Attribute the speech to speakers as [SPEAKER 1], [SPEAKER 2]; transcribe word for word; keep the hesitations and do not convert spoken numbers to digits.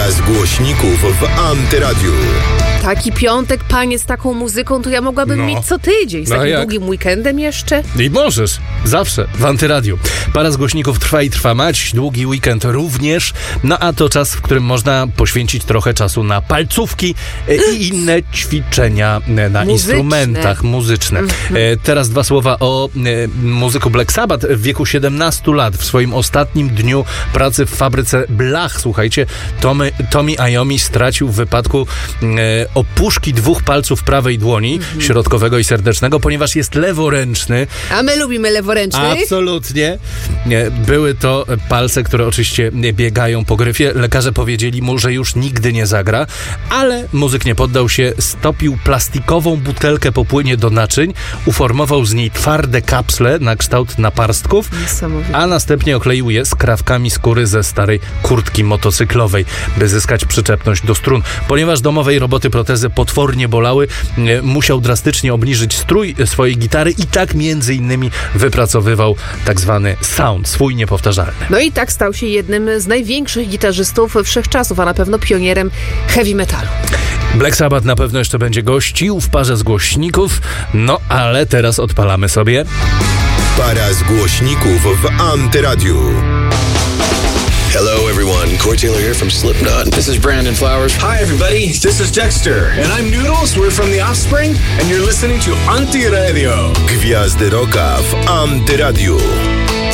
[SPEAKER 1] Para z głośników w Antyradiu.
[SPEAKER 2] Taki piątek, panie, z taką muzyką, to ja mogłabym
[SPEAKER 3] No.
[SPEAKER 2] mieć co tydzień. Z
[SPEAKER 3] No
[SPEAKER 2] takim
[SPEAKER 3] jak?
[SPEAKER 2] długim weekendem jeszcze.
[SPEAKER 3] I możesz, zawsze w Antyradiu. Para z głośników trwa i trwa mać, długi weekend również, no a to czas, w którym można poświęcić trochę czasu na palcówki e, i inne ćwiczenia e, na
[SPEAKER 2] Muzyczne.
[SPEAKER 3] instrumentach muzyczne. E, teraz dwa słowa o e, muzyku Black Sabbath. W wieku siedemnastu lat, w swoim ostatnim dniu pracy w fabryce blach, słuchajcie, Tommy, Tommy Iommi stracił w wypadku e, opuszki dwóch palców prawej dłoni, środkowego i serdecznego, ponieważ jest leworęczny.
[SPEAKER 2] A my lubimy leworęcznych.
[SPEAKER 3] Absolutnie. Nie, były to palce, które oczywiście nie biegają po gryfie. Lekarze powiedzieli mu, że już nigdy nie zagra, ale muzyk nie poddał się, stopił plastikową butelkę po płynie do naczyń, uformował z niej twarde kapsle na kształt naparstków,
[SPEAKER 2] Niesamowite.
[SPEAKER 3] a następnie okleił je skrawkami skóry ze starej kurtki motocyklowej, by zyskać przyczepność do strun. Ponieważ domowej roboty protezy potwornie bolały, e, musiał drastycznie obniżyć strój swojej gitary i tak między innymi wypracowywał tak zwany sound, swój niepowtarzalny.
[SPEAKER 2] No i tak stał się jednym z największych gitarzystów wszechczasów, a na pewno pionierem heavy metalu.
[SPEAKER 3] Black Sabbath na pewno jeszcze będzie gościł w parze z głośników, no ale teraz odpalamy sobie
[SPEAKER 1] Para z głośników w Antyradiu.
[SPEAKER 4] Hello, everyone. Corey Taylor here from Slipknot.
[SPEAKER 5] This is Brandon Flowers.
[SPEAKER 6] Hi, everybody. This is Dexter. And I'm Noodles. We're from The Offspring. And you're listening to Antiradio.
[SPEAKER 1] Gwiazdy Rocka w Antyradiu.